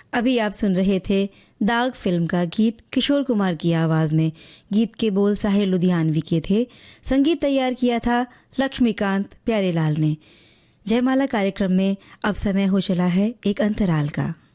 अभी आप सुन रहे थे दाग फिल्म का गीत किशोर कुमार की आवाज़ में। गीत के बोल साहिर लुधियानवी के थे। संगीत तैयार किया था लक्ष्मीकांत प्यारेलाल ने। जयमाला कार्यक्रम में अब समय हो चला है एक अंतराल का।